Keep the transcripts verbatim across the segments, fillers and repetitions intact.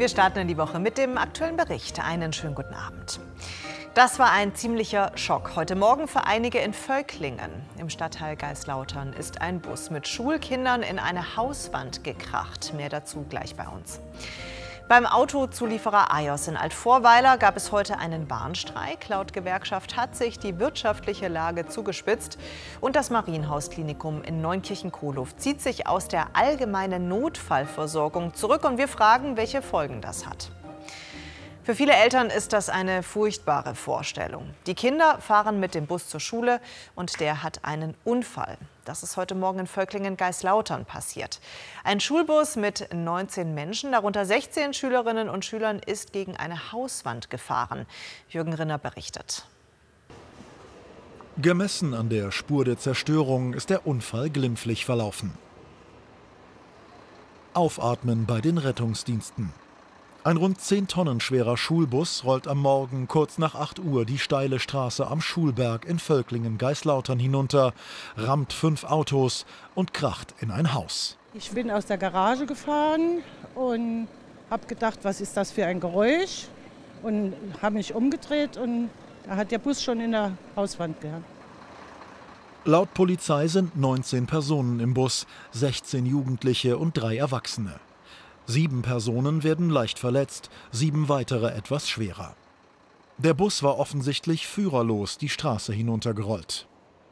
Wir starten in die Woche mit dem aktuellen Bericht. Einen schönen guten Abend. Das war ein ziemlicher Schock heute Morgen für einige in Völklingen. Im Stadtteil Geislautern ist ein Bus mit Schulkindern in eine Hauswand gekracht. Mehr dazu gleich bei uns. Beim Autozulieferer Ajos in Altvorweiler gab es heute einen Warnstreik. Laut Gewerkschaft hat sich die wirtschaftliche Lage zugespitzt. Und das Marienhausklinikum in Neunkirchen-Kohlhof zieht sich aus der allgemeinen Notfallversorgung zurück. Und wir fragen, welche Folgen das hat. Für viele Eltern ist das eine furchtbare Vorstellung. Die Kinder fahren mit dem Bus zur Schule und der hat einen Unfall. Das ist heute Morgen in Völklingen-Geislautern passiert. Ein Schulbus mit neunzehn Menschen, darunter sechzehn Schülerinnen und Schülern, ist gegen eine Hauswand gefahren. Jürgen Rinner berichtet. Gemessen an der Spur der Zerstörung ist der Unfall glimpflich verlaufen. Aufatmen bei den Rettungsdiensten. Ein rund zehn Tonnen schwerer Schulbus rollt am Morgen kurz nach acht Uhr die steile Straße am Schulberg in Völklingen-Geislautern hinunter, rammt fünf Autos und kracht in ein Haus. Ich bin aus der Garage gefahren und habe gedacht, was ist das für ein Geräusch? Und habe mich umgedreht und da hat der Bus schon in der Hauswand gehabt. Laut Polizei sind neunzehn Personen im Bus, sechzehn Jugendliche und drei Erwachsene. Sieben Personen werden leicht verletzt, sieben weitere etwas schwerer. Der Bus war offensichtlich führerlos die Straße hinuntergerollt.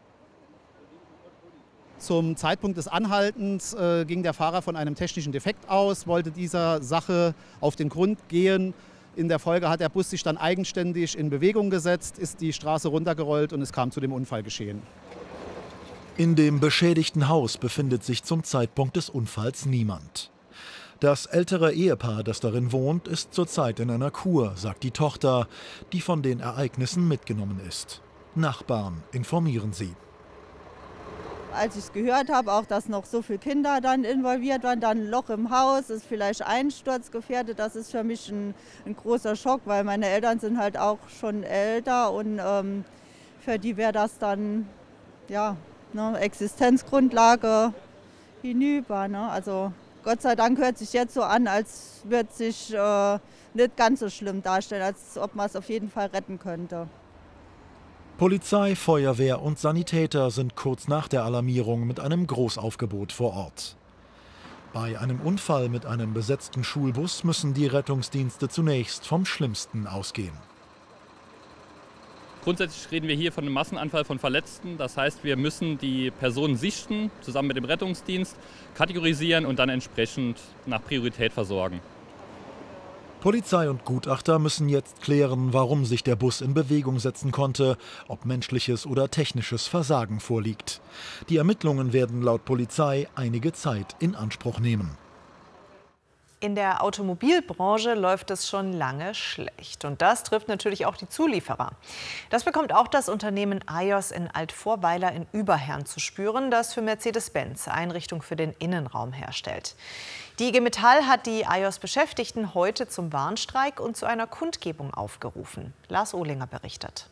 Zum Zeitpunkt des Anhaltens äh, ging der Fahrer von einem technischen Defekt aus, wollte dieser Sache auf den Grund gehen. In der Folge hat der Bus sich dann eigenständig in Bewegung gesetzt, ist die Straße runtergerollt und es kam zu dem Unfallgeschehen. In dem beschädigten Haus befindet sich zum Zeitpunkt des Unfalls niemand. Das ältere Ehepaar, das darin wohnt, ist zurzeit in einer Kur, sagt die Tochter, die von den Ereignissen mitgenommen ist. Nachbarn informieren sie. Als ich es gehört habe, auch dass noch so viele Kinder dann involviert waren, dann ein Loch im Haus, ist vielleicht einsturzgefährdet, das ist für mich ein, ein großer Schock, weil meine Eltern sind halt auch schon älter und ähm, für die wäre das dann ja, ne, Existenzgrundlage hinüber. Ne? Also Gott sei Dank hört sich jetzt so an, als würde sich äh, nicht ganz so schlimm darstellen, als ob man es auf jeden Fall retten könnte. Polizei, Feuerwehr und Sanitäter sind kurz nach der Alarmierung mit einem Großaufgebot vor Ort. Bei einem Unfall mit einem besetzten Schulbus müssen die Rettungsdienste zunächst vom Schlimmsten ausgehen. Grundsätzlich reden wir hier von einem Massenanfall von Verletzten. Das heißt, wir müssen die Personen sichten, zusammen mit dem Rettungsdienst, kategorisieren und dann entsprechend nach Priorität versorgen. Polizei und Gutachter müssen jetzt klären, warum sich der Bus in Bewegung setzen konnte, ob menschliches oder technisches Versagen vorliegt. Die Ermittlungen werden laut Polizei einige Zeit in Anspruch nehmen. In der Automobilbranche läuft es schon lange schlecht. Und das trifft natürlich auch die Zulieferer. Das bekommt auch das Unternehmen Ajos in Altvorweiler in Überherrn zu spüren, das für Mercedes-Benz Einrichtungen für den Innenraum herstellt. Die I G Metall hat die Ajos-Beschäftigten heute zum Warnstreik und zu einer Kundgebung aufgerufen. Lars Ohlinger berichtet.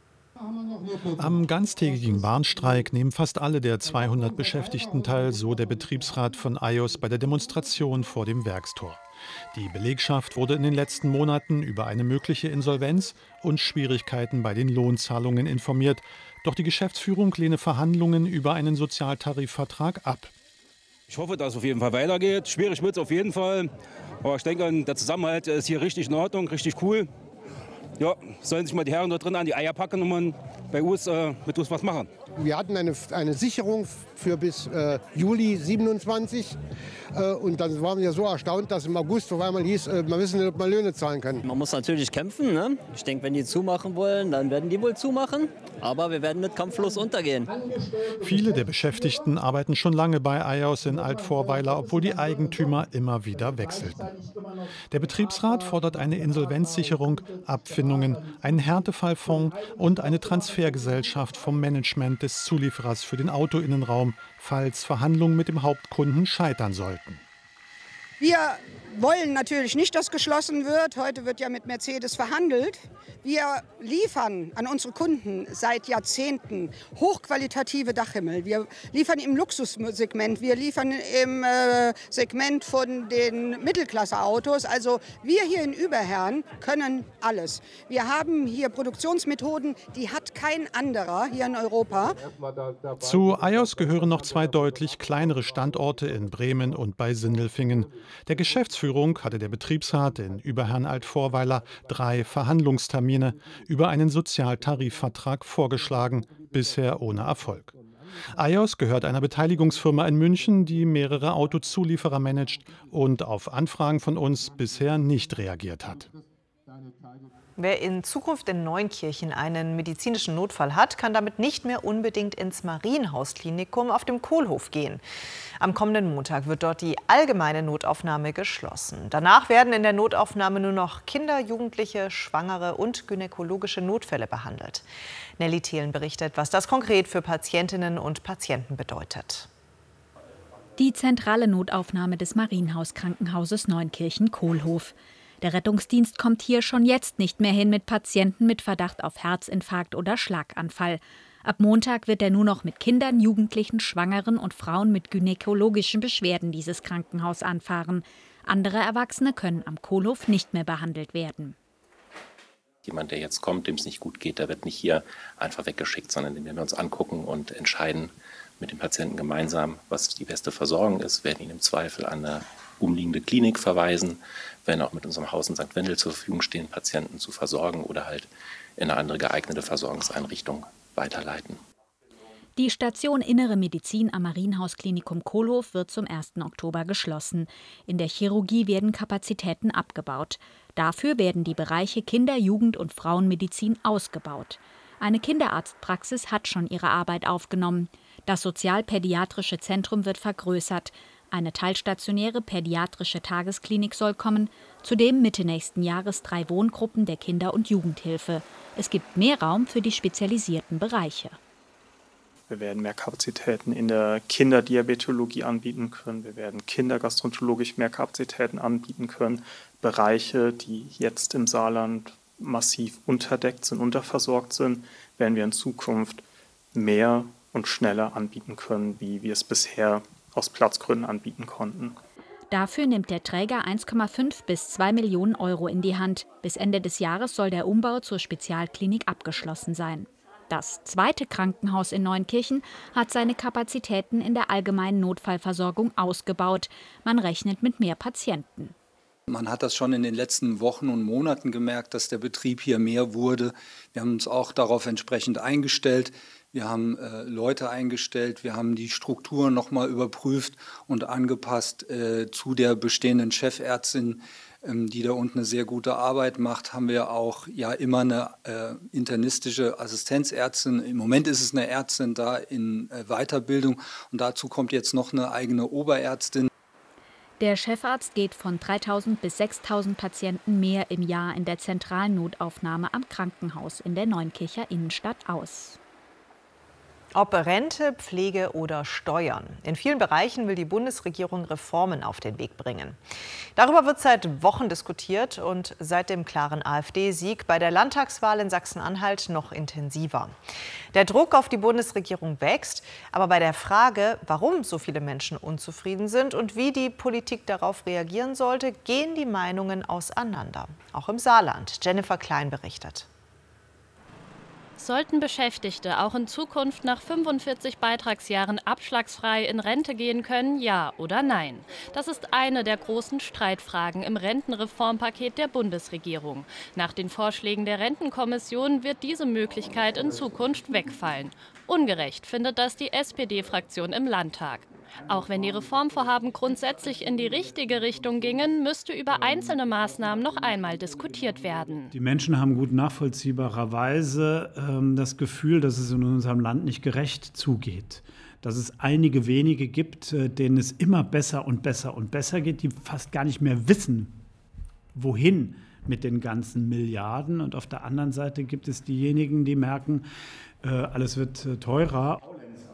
Am ganztägigen Warnstreik nehmen fast alle der zweihundert Beschäftigten teil, so der Betriebsrat von Ajos bei der Demonstration vor dem Werkstor. Die Belegschaft wurde in den letzten Monaten über eine mögliche Insolvenz und Schwierigkeiten bei den Lohnzahlungen informiert. Doch die Geschäftsführung lehne Verhandlungen über einen Sozialtarifvertrag ab. Ich hoffe, dass es auf jeden Fall weitergeht. Schwierig wird es auf jeden Fall. Aber ich denke, der Zusammenhalt ist hier richtig in Ordnung, richtig cool. Ja, sollen sich mal die Herren da drin an die Eier packen und man bei uns äh, mit uns was machen. Wir hatten eine, eine Sicherung für bis äh, Juli siebenundzwanzig. Äh, und dann waren wir so erstaunt, dass im August auf einmal hieß, äh, wir wissen nicht, ob wir Löhne zahlen können. Man muss natürlich kämpfen. Ne? Ich denke, wenn die zumachen wollen, dann werden die wohl zumachen. Aber wir werden mit kampflos untergehen. Viele der Beschäftigten arbeiten schon lange bei Ajos in Altvorweiler, obwohl die Eigentümer immer wieder wechselten. Der Betriebsrat fordert eine Insolvenzsicherung, Abfindungen, einen Härtefallfonds und eine Transfergesellschaft vom Management des Zulieferers für den Autoinnenraum, falls Verhandlungen mit dem Hauptkunden scheitern sollten. Wir wollen natürlich nicht, dass geschlossen wird. Heute wird ja mit Mercedes verhandelt. Wir liefern an unsere Kunden seit Jahrzehnten hochqualitative Dachhimmel. Wir liefern im Luxussegment, wir liefern im äh, Segment von den Mittelklasse-Autos. Also wir hier in Überherrn können alles. Wir haben hier Produktionsmethoden, die hat kein anderer hier in Europa. Zu AYOS gehören noch zwei deutlich kleinere Standorte in Bremen und bei Sindelfingen. Der Geschäftsführung hatte der Betriebsrat in Überherrn-Altvorweiler drei Verhandlungstermine über einen Sozialtarifvertrag vorgeschlagen, bisher ohne Erfolg. AYOS gehört einer Beteiligungsfirma in München, die mehrere Autozulieferer managt und auf Anfragen von uns bisher nicht reagiert hat. Wer in Zukunft in Neunkirchen einen medizinischen Notfall hat, kann damit nicht mehr unbedingt ins Marienhaus-Klinikum auf dem Kohlhof gehen. Am kommenden Montag wird dort die allgemeine Notaufnahme geschlossen. Danach werden in der Notaufnahme nur noch Kinder, Jugendliche, Schwangere und gynäkologische Notfälle behandelt. Nelly Thelen berichtet, was das konkret für Patientinnen und Patienten bedeutet. Die zentrale Notaufnahme des Marienhaus-Krankenhauses Neunkirchen-Kohlhof. Der Rettungsdienst kommt hier schon jetzt nicht mehr hin mit Patienten mit Verdacht auf Herzinfarkt oder Schlaganfall. Ab Montag wird er nur noch mit Kindern, Jugendlichen, Schwangeren und Frauen mit gynäkologischen Beschwerden dieses Krankenhaus anfahren. Andere Erwachsene können am Kohlhof nicht mehr behandelt werden. Jemand, der jetzt kommt, dem es nicht gut geht, der wird nicht hier einfach weggeschickt, sondern den werden wir uns angucken und entscheiden mit dem Patienten gemeinsam, was die beste Versorgung ist, werden ihn im Zweifel an eine umliegende Klinik verweisen, werden auch mit unserem Haus in Sankt Wendel zur Verfügung stehen, Patienten zu versorgen oder halt in eine andere geeignete Versorgungseinrichtung weiterleiten. Die Station Innere Medizin am Marienhaus-Klinikum Kohlhof wird zum ersten Oktober geschlossen. In der Chirurgie werden Kapazitäten abgebaut. Dafür werden die Bereiche Kinder-, Jugend- und Frauenmedizin ausgebaut. Eine Kinderarztpraxis hat schon ihre Arbeit aufgenommen. Das Sozialpädiatrische Zentrum wird vergrößert. Eine teilstationäre pädiatrische Tagesklinik soll kommen, zudem Mitte nächsten Jahres drei Wohngruppen der Kinder- und Jugendhilfe. Es gibt mehr Raum für die spezialisierten Bereiche. Wir werden mehr Kapazitäten in der Kinderdiabetologie anbieten können. Wir werden kindergastroenterologisch mehr Kapazitäten anbieten können. Bereiche, die jetzt im Saarland massiv unterdeckt sind, unterversorgt sind, werden wir in Zukunft mehr und schneller anbieten können, wie wir es bisher aus Platzgründen anbieten konnten. Dafür nimmt der Träger eins Komma fünf bis zwei Millionen Euro in die Hand. Bis Ende des Jahres soll der Umbau zur Spezialklinik abgeschlossen sein. Das zweite Krankenhaus in Neunkirchen hat seine Kapazitäten in der allgemeinen Notfallversorgung ausgebaut. Man rechnet mit mehr Patienten. Man hat das schon in den letzten Wochen und Monaten gemerkt, dass der Betrieb hier mehr wurde. Wir haben uns auch darauf entsprechend eingestellt. Wir haben äh, Leute eingestellt, wir haben die Strukturen noch mal überprüft und angepasst äh, zu der bestehenden Chefärztin, ähm, die da unten eine sehr gute Arbeit macht. Haben wir auch ja immer eine äh, internistische Assistenzärztin. Im Moment ist es eine Ärztin da in äh, Weiterbildung und dazu kommt jetzt noch eine eigene Oberärztin. Der Chefarzt geht von dreitausend bis sechstausend Patienten mehr im Jahr in der zentralen Notaufnahme am Krankenhaus in der Neunkircher Innenstadt aus. Ob Rente, Pflege oder Steuern. In vielen Bereichen will die Bundesregierung Reformen auf den Weg bringen. Darüber wird seit Wochen diskutiert und seit dem klaren AfD-Sieg bei der Landtagswahl in Sachsen-Anhalt noch intensiver. Der Druck auf die Bundesregierung wächst, aber bei der Frage, warum so viele Menschen unzufrieden sind und wie die Politik darauf reagieren sollte, gehen die Meinungen auseinander. Auch im Saarland. Jennifer Klein berichtet. Sollten Beschäftigte auch in Zukunft nach fünfundvierzig Beitragsjahren abschlagsfrei in Rente gehen können, ja oder nein? Das ist eine der großen Streitfragen im Rentenreformpaket der Bundesregierung. Nach den Vorschlägen der Rentenkommission wird diese Möglichkeit in Zukunft wegfallen. Ungerecht findet das die S P D-Fraktion im Landtag. Auch wenn die Reformvorhaben grundsätzlich in die richtige Richtung gingen, müsste über einzelne Maßnahmen noch einmal diskutiert werden. Die Menschen haben gut nachvollziehbarerweise ähm, das Gefühl, dass es in unserem Land nicht gerecht zugeht. Dass es einige wenige gibt, äh, denen es immer besser und besser und besser geht, die fast gar nicht mehr wissen, wohin mit den ganzen Milliarden. Und auf der anderen Seite gibt es diejenigen, die merken, äh, alles wird äh, teurer.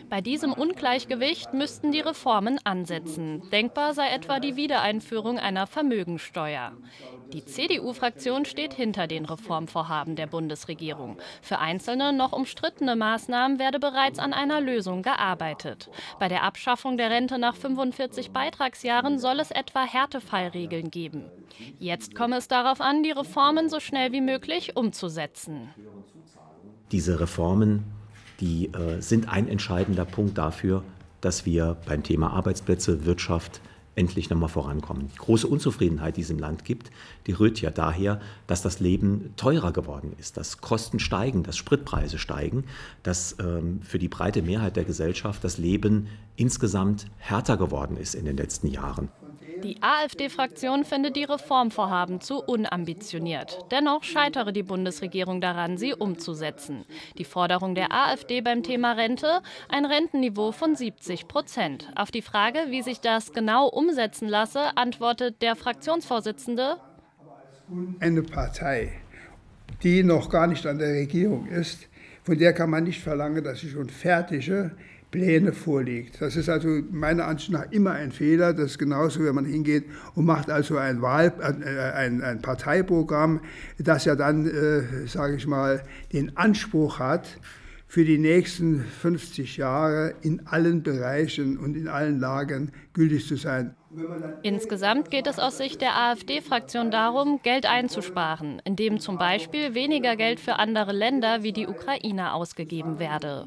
Bei diesem Ungleichgewicht müssten die Reformen ansetzen. Denkbar sei etwa die Wiedereinführung einer Vermögensteuer. Die C D U-Fraktion steht hinter den Reformvorhaben der Bundesregierung. Für einzelne noch umstrittene Maßnahmen werde bereits an einer Lösung gearbeitet. Bei der Abschaffung der Rente nach fünfundvierzig Beitragsjahren soll es etwa Härtefallregeln geben. Jetzt komme es darauf an, die Reformen so schnell wie möglich umzusetzen. Diese Reformen, die äh, sind ein entscheidender Punkt dafür, dass wir beim Thema Arbeitsplätze, Wirtschaft endlich noch mal vorankommen. Die große Unzufriedenheit, die es im Land gibt, die rührt ja daher, dass das Leben teurer geworden ist, dass Kosten steigen, dass Spritpreise steigen, dass ähm, für die breite Mehrheit der Gesellschaft das Leben insgesamt härter geworden ist in den letzten Jahren. Die AfD-Fraktion findet die Reformvorhaben zu unambitioniert. Dennoch scheitere die Bundesregierung daran, sie umzusetzen. Die Forderung der AfD beim Thema Rente, ein Rentenniveau von siebzig Prozent. Auf die Frage, wie sich das genau umsetzen lasse, antwortet der Fraktionsvorsitzende: Eine Partei, die noch gar nicht an der Regierung ist, von der kann man nicht verlangen, dass sie schon fertige Pläne vorlegt. Das ist also meiner Ansicht nach immer ein Fehler. Das ist genauso, wenn man hingeht und macht also ein, Wahl, ein, ein Parteiprogramm, das ja dann, äh, sage ich mal, den Anspruch hat, für die nächsten fünfzig Jahre in allen Bereichen und in allen Lagen gültig zu sein. Insgesamt geht es aus Sicht der AfD-Fraktion darum, Geld einzusparen, indem zum Beispiel weniger Geld für andere Länder wie die Ukraine ausgegeben werde.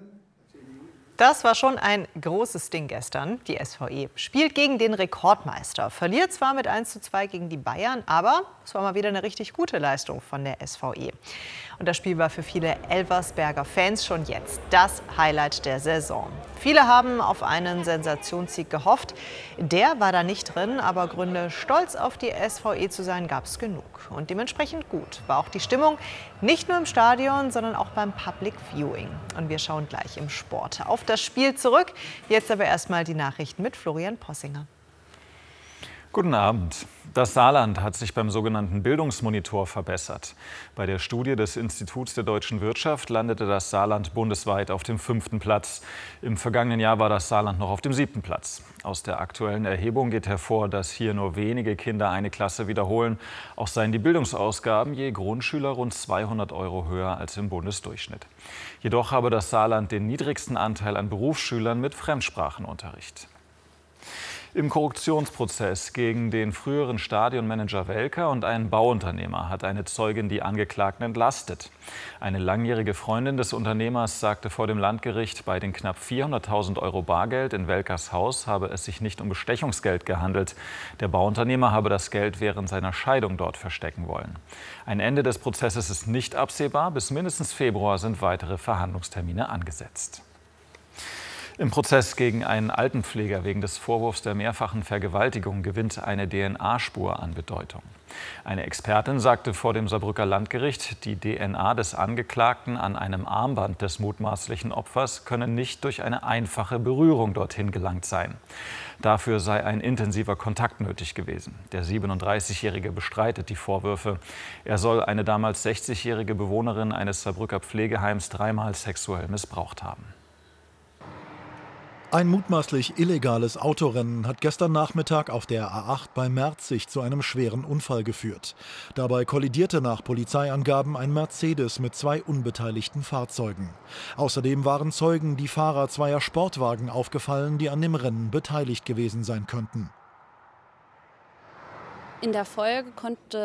Das war schon ein großes Ding gestern. Die S V E spielt gegen den Rekordmeister, verliert zwar mit eins zu zwei gegen die Bayern, aber es war mal wieder eine richtig gute Leistung von der S V E. Und das Spiel war für viele Elversberger Fans schon jetzt das Highlight der Saison. Viele haben auf einen Sensationssieg gehofft. Der war da nicht drin, aber Gründe, stolz auf die S V E zu sein, gab es genug. Und dementsprechend gut war auch die Stimmung, nicht nur im Stadion, sondern auch beim Public Viewing. Und wir schauen gleich im Sport auf das Spiel zurück. Jetzt aber erstmal die Nachrichten mit Florian Possinger. Guten Abend. Das Saarland hat sich beim sogenannten Bildungsmonitor verbessert. Bei der Studie des Instituts der deutschen Wirtschaft landete das Saarland bundesweit auf dem fünften Platz. Im vergangenen Jahr war das Saarland noch auf dem siebten Platz. Aus der aktuellen Erhebung geht hervor, dass hier nur wenige Kinder eine Klasse wiederholen. Auch seien die Bildungsausgaben je Grundschüler rund zweihundert Euro höher als im Bundesdurchschnitt. Jedoch habe das Saarland den niedrigsten Anteil an Berufsschülern mit Fremdsprachenunterricht. Im Korruptionsprozess gegen den früheren Stadionmanager Welker und einen Bauunternehmer hat eine Zeugin die Angeklagten entlastet. Eine langjährige Freundin des Unternehmers sagte vor dem Landgericht, bei den knapp vierhunderttausend Euro Bargeld in Welkers Haus habe es sich nicht um Bestechungsgeld gehandelt. Der Bauunternehmer habe das Geld während seiner Scheidung dort verstecken wollen. Ein Ende des Prozesses ist nicht absehbar. Bis mindestens Februar sind weitere Verhandlungstermine angesetzt. Im Prozess gegen einen Altenpfleger wegen des Vorwurfs der mehrfachen Vergewaltigung gewinnt eine D N A-Spur an Bedeutung. Eine Expertin sagte vor dem Saarbrücker Landgericht, die D N A des Angeklagten an einem Armband des mutmaßlichen Opfers könne nicht durch eine einfache Berührung dorthin gelangt sein. Dafür sei ein intensiver Kontakt nötig gewesen. Der siebenunddreißigjährige bestreitet die Vorwürfe. Er soll eine damals sechzigjährige Bewohnerin eines Saarbrücker Pflegeheims dreimal sexuell missbraucht haben. Ein mutmaßlich illegales Autorennen hat gestern Nachmittag auf der A acht bei Merzig zu einem schweren Unfall geführt. Dabei kollidierte nach Polizeiangaben ein Mercedes mit zwei unbeteiligten Fahrzeugen. Außerdem waren Zeugen die Fahrer zweier Sportwagen aufgefallen, die an dem Rennen beteiligt gewesen sein könnten. In der Folge konnte